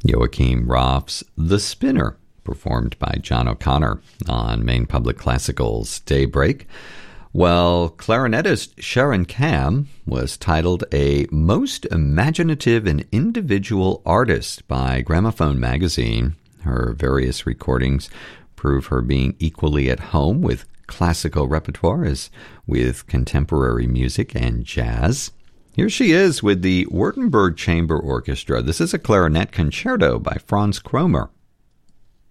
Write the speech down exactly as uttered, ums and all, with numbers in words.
Joachim Raff's The Spinner, performed by John O'Connor on Maine Public Classical's Daybreak. Well, clarinetist Sharon Kam was titled a Most Imaginative and Individual Artist by Gramophone magazine. Her various recordings prove her being equally at home with classical repertoire as with contemporary music and jazz. Here she is with the Württemberg Chamber Orchestra. This is a clarinet concerto by Franz Kromer.